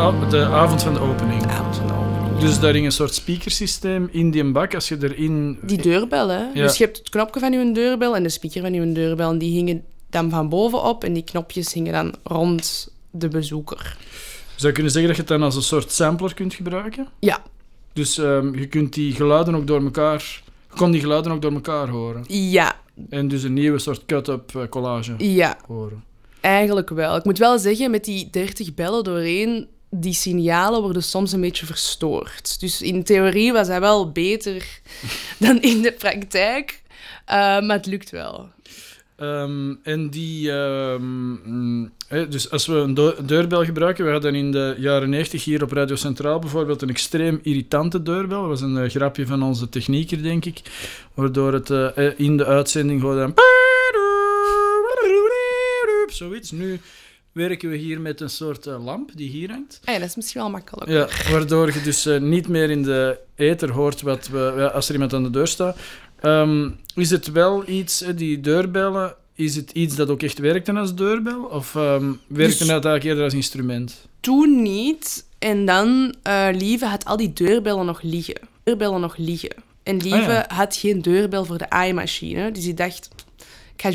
de avond van de opening. Avond van de opening. Dus daar ging een soort speakersysteem in die bak. Als je erin... Die deurbel, hè. Ja. Dus je hebt het knopje van je deurbel en de speaker van je deurbel. En die hingen dan van bovenop en die knopjes hingen dan rond de bezoeker. Zou je kunnen zeggen dat je het dan als een soort sampler kunt gebruiken? Ja. Dus je kunt die geluiden ook door elkaar... Je kon die geluiden ook door elkaar horen. Ja. En dus een nieuwe soort cut-up collage Ja. horen. Eigenlijk wel. Ik moet wel zeggen, met die 30 bellen doorheen, die signalen worden soms een beetje verstoord. Dus in theorie was hij wel beter dan in de praktijk. Maar het lukt wel. En die... dus als we een deurbel gebruiken... We hadden in de jaren 90 hier op Radio Centraal bijvoorbeeld een extreem irritante deurbel. Dat was een grapje van onze technieker, denk ik. Waardoor het in de uitzending gewoon... Zoiets. Nu werken we hier met een soort lamp die hier hangt. Ja, dat is misschien wel makkelijk. Ja, waardoor je dus niet meer in de ether hoort wat als er iemand aan de deur staat. Is het wel iets, die deurbellen, is het iets dat ook echt werkte als deurbel? Of werkte het eigenlijk eerder als instrument? Toen niet. En dan, Lieve had al die deurbellen nog liggen. En Lieve had geen deurbel voor de aaimachine. Dus die dacht,